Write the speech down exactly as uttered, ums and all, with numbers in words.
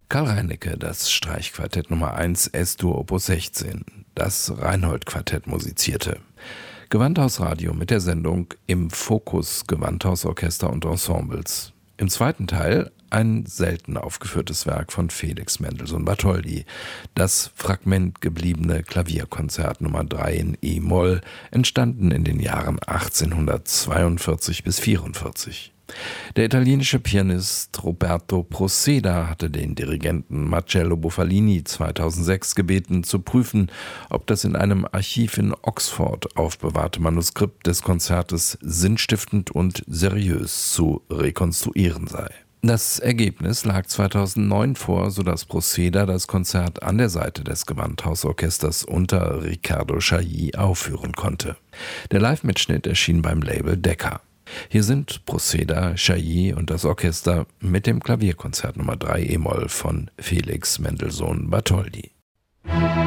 Karl Reinecke, das Streichquartett Nummer eins S-Dur Opus sechzehn, das Reinhold-Quartett musizierte. Gewandhausradio mit der Sendung Im Fokus Gewandhausorchester und Ensembles. Im zweiten Teil ein selten aufgeführtes Werk von Felix Mendelssohn Bartholdy, das fragmentgebliebene Klavierkonzert Nummer drei in E-Moll, entstanden in den Jahren achtzehnhundertzweiundvierzig bis vierundvierzig. Der italienische Pianist Roberto Proceda hatte den Dirigenten Marcello Bufalini zweitausendsechs gebeten, zu prüfen, ob das in einem Archiv in Oxford aufbewahrte Manuskript des Konzertes sinnstiftend und seriös zu rekonstruieren sei. Das Ergebnis lag zweitausendneun vor, sodass Proceda das Konzert an der Seite des Gewandhausorchesters unter Riccardo Chailly aufführen konnte. Der Live-Mitschnitt erschien beim Label Decca. Hier sind Proceda, Chailly und das Orchester mit dem Klavierkonzert Nummer drei E-Moll von Felix Mendelssohn Bartholdy.